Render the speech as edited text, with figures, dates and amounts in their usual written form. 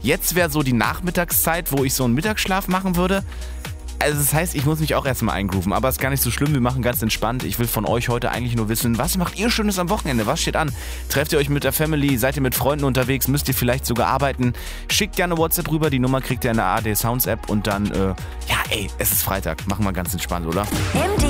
Jetzt wäre so die Nachmittagszeit, wo ich so einen Mittagsschlaf machen würde. Also das heißt, ich muss mich auch erstmal eingrooven, aber ist gar nicht so schlimm, wir machen ganz entspannt. Ich will von euch heute eigentlich nur wissen, was macht ihr Schönes am Wochenende? Was steht an? Trefft ihr euch mit der Family? Seid ihr mit Freunden unterwegs? Müsst ihr vielleicht sogar arbeiten? Schickt gerne WhatsApp rüber, die Nummer kriegt ihr in der ARD Sounds App und dann, es ist Freitag, machen wir ganz entspannt, oder?